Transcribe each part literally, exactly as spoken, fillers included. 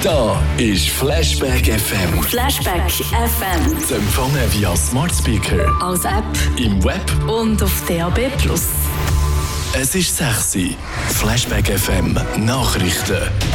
Da ist Flashback F M. Flashback F M. Zu empfangen via Smart Speaker, als App im Web und auf D A B plus. Es ist sechs Uhr. Flashback F M Nachrichten.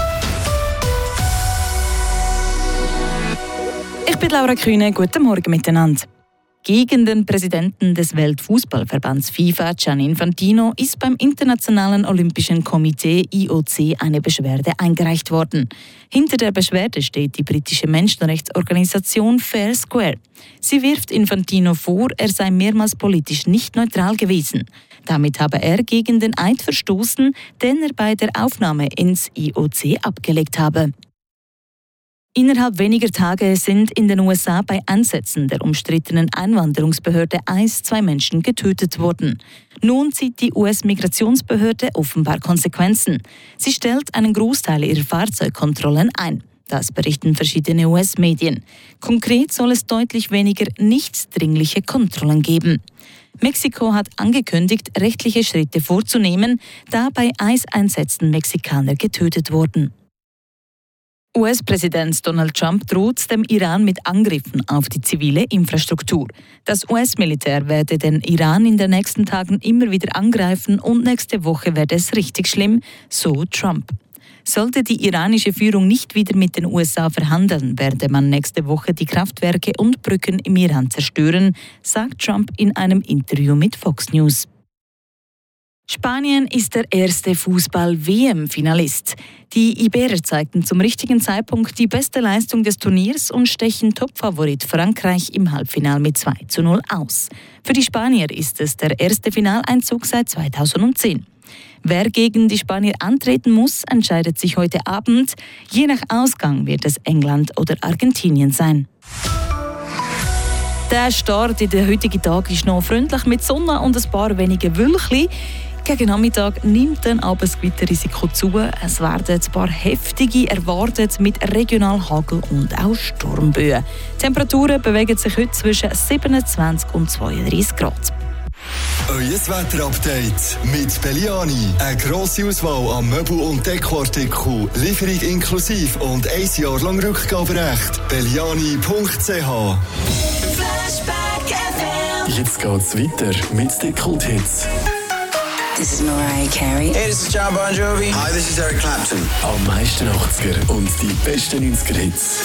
Ich bin Laura Kühne. Guten Morgen miteinander. Gegen den Präsidenten des Weltfußballverbands FIFA, Gianni Infantino, ist beim Internationalen Olympischen Komitee I O C eine Beschwerde eingereicht worden. Hinter der Beschwerde steht die britische Menschenrechtsorganisation Fair Square. Sie wirft Infantino vor, er sei mehrmals politisch nicht neutral gewesen. Damit habe er gegen den Eid verstoßen, den er bei der Aufnahme ins I O C abgelegt habe. Innerhalb weniger Tage sind in den U S A bei Einsätzen der umstrittenen Einwanderungsbehörde ICE zwei Menschen getötet worden. Nun zieht die U S-Migrationsbehörde offenbar Konsequenzen. Sie stellt einen Großteil ihrer Fahrzeugkontrollen ein. Das berichten verschiedene U S-Medien. Konkret soll es deutlich weniger nichtsdringliche Kontrollen geben. Mexiko hat angekündigt, rechtliche Schritte vorzunehmen, da bei ICE-Einsätzen Mexikaner getötet wurden. U S-Präsident Donald Trump droht dem Iran mit Angriffen auf die zivile Infrastruktur. Das U S-Militär werde den Iran in den nächsten Tagen immer wieder angreifen und nächste Woche werde es richtig schlimm, so Trump. Sollte die iranische Führung nicht wieder mit den U S A verhandeln, werde man nächste Woche die Kraftwerke und Brücken im Iran zerstören, sagt Trump in einem Interview mit Fox News. Spanien ist der erste Fußball-W M-Finalist. Die Iberer zeigten zum richtigen Zeitpunkt die beste Leistung des Turniers und stechen Topfavorit Frankreich im Halbfinale mit zwei zu null aus. Für die Spanier ist es der erste Finaleinzug seit zweitausendzehn. Wer gegen die Spanier antreten muss, entscheidet sich heute Abend. Je nach Ausgang wird es England oder Argentinien sein. Der Start in den heutigen Tag ist noch freundlich mit Sonne und ein paar wenige Wölkchen. Gegen Nachmittag nimmt dann aber das Gewitterrisiko zu. Es werden ein paar heftige erwartet mit regional Hagel und auch Sturmböen. Die Temperaturen bewegen sich heute zwischen siebenundzwanzig und zweiunddreißig Grad. Euer Wetterupdate mit Belliani. Eine grosse Auswahl an Möbel- und Dekoartikeln, Lieferung inklusive und ein Jahr lang Rückgaberecht. Belliani punkt c h. Flashback F M. Jetzt geht's weiter mit den Kulthits. This is Mariah Carey. Hey, this is John Bon Jovi. Hi, this is Eric Clapton. Am meisten achtziger und die besten neunziger Hits.